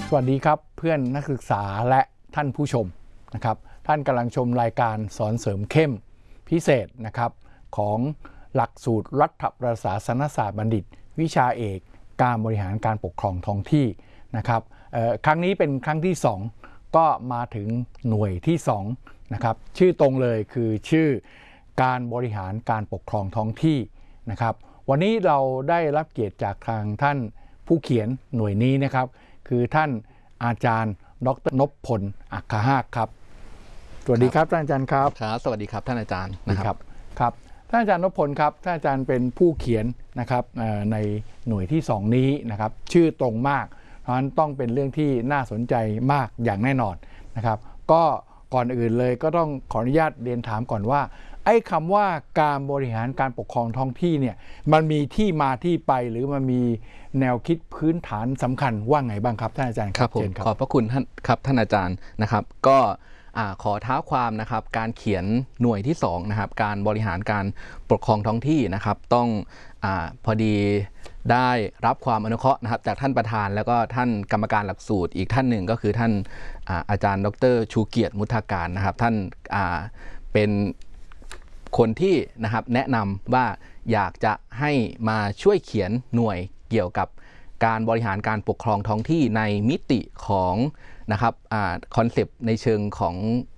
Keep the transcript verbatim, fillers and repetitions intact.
สวัสดีครับเพื่อนนักศึกษาและท่านผู้ชมนะครับท่านกำลังชมรายการสอนเสริมเข้มพิเศษนะครับของหลักสูตรรัฐประศาสนศาสตร์บัณฑิตวิชาเอกการบริหารการปกครองท้องที่นะครับครั้งนี้เป็นครั้งที่สองก็มาถึงหน่วยที่สองนะครับชื่อตรงเลยคือชื่อการบริหารการปกครองท้องที่นะครับวันนี้เราได้รับเกียรติจากทางท่านผู้เขียนหน่วยนี้นะครับคือท่านอาจารย์ดร.นพพลอัคคหากครับสวัสดีครับท่านอาจารย์ครับครับสวัสดีครับท่านอาจารย์นะครับครับท่านอาจารย์นพพลครับท่านอาจารย์เป็นผู้เขียนนะครับในหน่วยที่สองนี้นะครับชื่อตรงมากเพราะฉะนั้นต้องเป็นเรื่องที่น่าสนใจมากอย่างแน่นอนนะครับก็ก่อนอื่นเลยก็ต้องขออนุญาตเรียนถามก่อนว่าไอ้คำว่าการบริหารการปกครองท้องที่เนี่ยมันมีที่มาที่ไปหรือมันมีแนวคิดพื้นฐานสำคัญว่าไงบ้างครับท่านอาจารย์ครับผมขอบพระคุณท่านครับท่านอาจารย์นะครับก็ขอท้าความนะครับการเขียนหน่วยที่สองนะครับการบริหารการปกครองท้องที่นะครับต้องอ่าพอดีได้รับความอนุเคราะห์นะครับจากท่านประธานแล้วก็ท่านกรรมการหลักสูตรอีกท่านหนึ่งก็คือท่านอาอาจารย์ดร.ชูเกียรติมุทาการนะครับท่านอ่าเป็นคนที่นะครับแนะนำว่าอยากจะให้มาช่วยเขียนหน่วยเกี่ยวกับการบริหารการปกครองท้องที่ในมิติของนะครับคอนเซปต์ในเชิงของ